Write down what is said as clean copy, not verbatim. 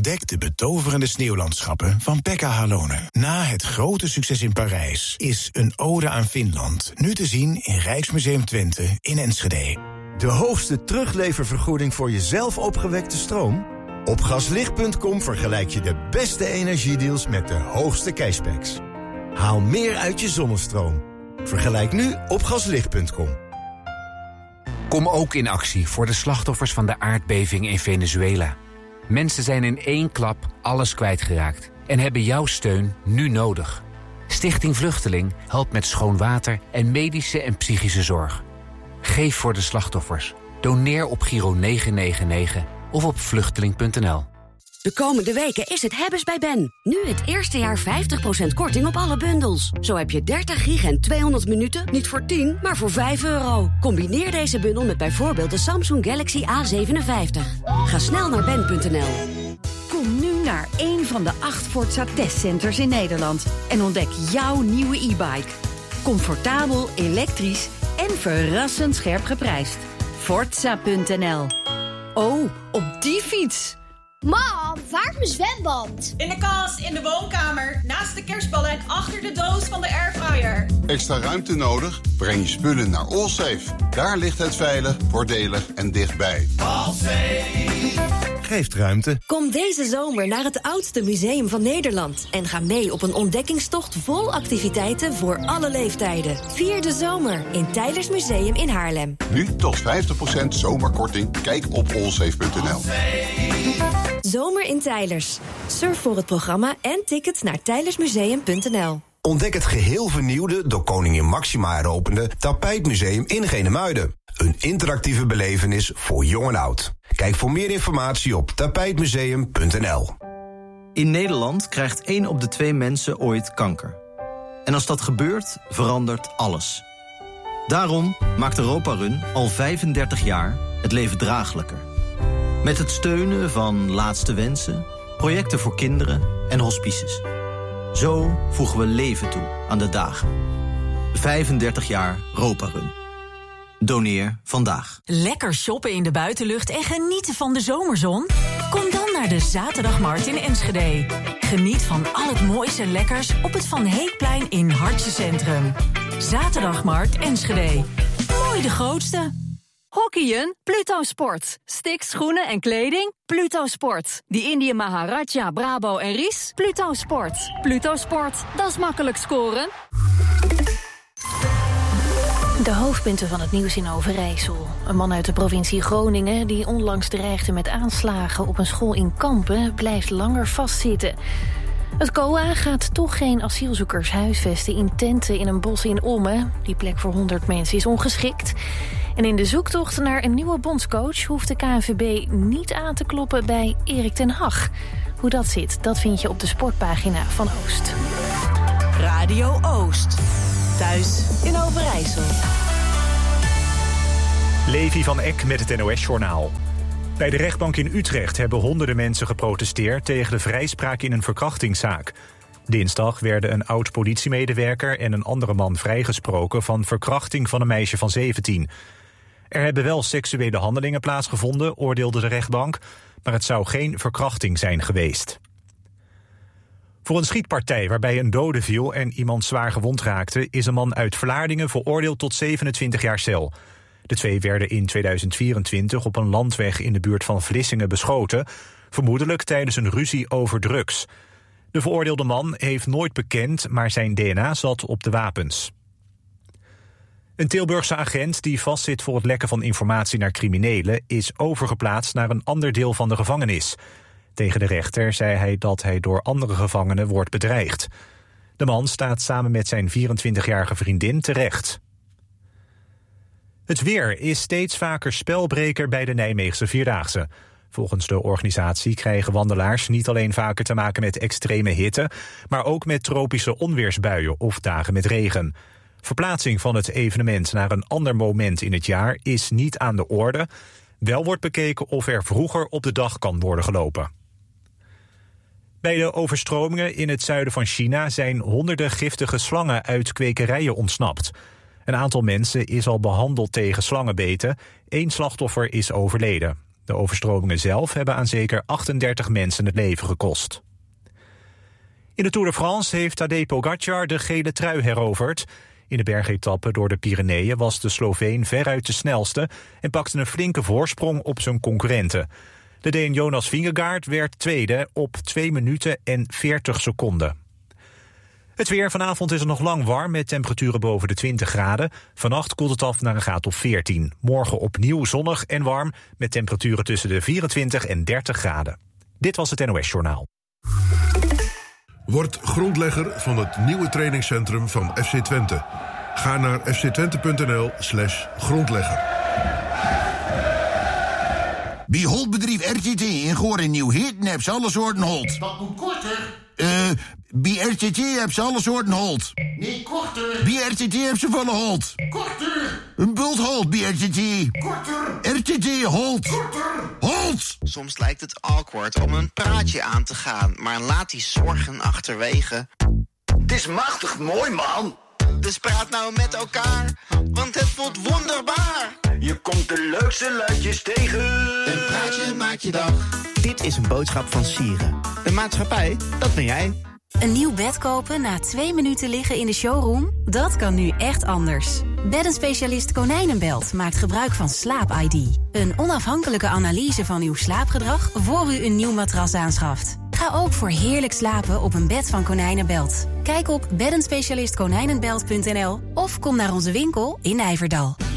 Ontdek de betoverende sneeuwlandschappen van Pekka Halonen. Na het grote succes in Parijs is Een ode aan Finland nu te zien in Rijksmuseum Twente in Enschede. De hoogste terugleververgoeding voor je zelf opgewekte stroom? Op Gaslicht.com vergelijk je de beste energiedeals met de hoogste cashbacks. Haal meer uit je zonnestroom. Vergelijk nu op Gaslicht.com. Kom ook in actie voor de slachtoffers van de aardbeving in Venezuela. Mensen zijn in één klap alles kwijtgeraakt en hebben jouw steun nu nodig. Stichting Vluchteling helpt met schoon water en medische en psychische zorg. Geef voor de slachtoffers. Doneer op Giro 999 of op vluchteling.nl. De komende weken is het hebbes bij Ben. Nu het eerste jaar 50% korting op alle bundels. Zo heb je 30 gig en 200 minuten niet voor 10, maar voor €5. Combineer deze bundel met bijvoorbeeld de Samsung Galaxy A57. Ga snel naar ben.nl. Kom nu naar een van de 8 Forza testcenters in Nederland en ontdek jouw nieuwe e-bike. Comfortabel, elektrisch en verrassend scherp geprijsd. Forza.nl. Oh, op die fiets! Mam, waar is mijn zwembad? In de kast, in de woonkamer, naast de kerstballen en achter de doos van de airfryer. Extra ruimte nodig? Breng je spullen naar Allsafe. Daar ligt het veilig, voordelig en dichtbij. Allsafe geeft ruimte. Kom deze zomer naar het oudste museum van Nederland en ga mee op een ontdekkingstocht vol activiteiten voor alle leeftijden. Vier de zomer in Teylers Museum in Haarlem. Nu tot 50% zomerkorting. Kijk op allsafe.nl. Zomer in Teylers. Surf voor het programma en tickets naar teylersmuseum.nl. Ontdek het geheel vernieuwde, door koningin Máxima heropende Tapijtmuseum in Genemuiden. Een interactieve belevenis voor jong en oud. Kijk voor meer informatie op tapijtmuseum.nl. In Nederland krijgt 1 op de 2 mensen ooit kanker. En als dat gebeurt, verandert alles. Daarom maakt Europa Run al 35 jaar het leven draaglijker. Met het steunen van Laatste Wensen, projecten voor kinderen en hospices. Zo voegen we leven toe aan de dagen. 35 jaar Europa Run. Doneer vandaag. Lekker shoppen in de buitenlucht en genieten van de zomerzon? Kom dan naar de Zaterdagmarkt in Enschede. Geniet van al het moois en lekkers op het Van Heekplein in Hartje Centrum. Zaterdagmarkt Enschede. Mooi de grootste. Hockeyen? Pluto Sport. Sticks, schoenen en kleding? Pluto Sport. Die Indië Maharaja, Brabo en Ries? Pluto Sport. Pluto Sport, dat is makkelijk scoren. De hoofdpunten van het nieuws in Overijssel. Een man uit de provincie Groningen die onlangs dreigde met aanslagen op een school in Kampen blijft langer vastzitten. Het COA gaat toch geen asielzoekers huisvesten in tenten in een bos in Ommen. Die plek voor 100 mensen is ongeschikt. En in de zoektocht naar een nieuwe bondscoach hoeft de KNVB niet aan te kloppen bij Erik ten Hag. Hoe dat zit, dat vind je op de sportpagina van Oost. Radio Oost. Thuis in Overijssel. Levi van Eck met het NOS-journaal. Bij de rechtbank in Utrecht hebben honderden mensen geprotesteerd tegen de vrijspraak in een verkrachtingszaak. Dinsdag werden een oud-politiemedewerker en een andere man vrijgesproken van verkrachting van een meisje van 17. Er hebben wel seksuele handelingen plaatsgevonden, oordeelde de rechtbank, maar het zou geen verkrachting zijn geweest. Voor een schietpartij waarbij een dode viel en iemand zwaar gewond raakte, is een man uit Vlaardingen veroordeeld tot 27 jaar cel. De twee werden in 2024 op een landweg in de buurt van Vlissingen beschoten, vermoedelijk tijdens een ruzie over drugs. De veroordeelde man heeft nooit bekend, maar zijn DNA zat op de wapens. Een Tilburgse agent die vastzit voor het lekken van informatie naar criminelen is overgeplaatst naar een ander deel van de gevangenis. Tegen de rechter zei hij dat hij door andere gevangenen wordt bedreigd. De man staat samen met zijn 24-jarige vriendin terecht. Het weer is steeds vaker spelbreker bij de Nijmeegse Vierdaagse. Volgens de organisatie krijgen wandelaars niet alleen vaker te maken met extreme hitte, maar ook met tropische onweersbuien of dagen met regen. Verplaatsing van het evenement naar een ander moment in het jaar is niet aan de orde. Wel wordt bekeken of er vroeger op de dag kan worden gelopen. Bij de overstromingen in het zuiden van China zijn honderden giftige slangen uit kwekerijen ontsnapt. Een aantal mensen is al behandeld tegen slangenbeten. 1 slachtoffer is overleden. De overstromingen zelf hebben aan zeker 38 mensen het leven gekost. In de Tour de France heeft Tadej Pogačar de gele trui heroverd. In de bergetappe door de Pyreneeën was de Sloveen veruit de snelste en pakte een flinke voorsprong op zijn concurrenten. De Deen Jonas Vingegaard werd tweede op 2 minuten en 40 seconden. Het weer: vanavond is het nog lang warm met temperaturen boven de 20 graden. Vannacht koelt het af naar een graad of 14. Morgen opnieuw zonnig en warm met temperaturen tussen de 24 en 30 graden. Dit was het NOS Journaal. Word grondlegger van het nieuwe trainingscentrum van FC Twente. Ga naar fctwente.nl/grondlegger. Bij Holtbedrijf RTT in Goor en Nieuw-Hitten heb ze alle soorten holt. Dat moet korter. Bij RTT heb ze alle soorten holt. Nee, korter. Bij RTT heb ze volle holt. Korter. Een bult holt bij RTT. Korter. RTT holt. Korter. Holt! Soms lijkt het awkward om een praatje aan te gaan, maar laat die zorgen achterwege. Het is machtig mooi, man. Dus praat nou met elkaar, want het voelt wonderbaar. Je komt de leukste luidjes tegen. Een praatje maakt je dag. Dit is een boodschap van Sieren. De maatschappij, dat ben jij. Een nieuw bed kopen na 2 minuten liggen in de showroom? Dat kan nu echt anders. Beddenspecialist Konijnenbelt maakt gebruik van Slaap-ID. Een onafhankelijke analyse van uw slaapgedrag voor u een nieuw matras aanschaft. Ga ook voor heerlijk slapen op een bed van Konijnenbelt. Kijk op beddenspecialistkonijnenbelt.nl of kom naar onze winkel in Nijverdal.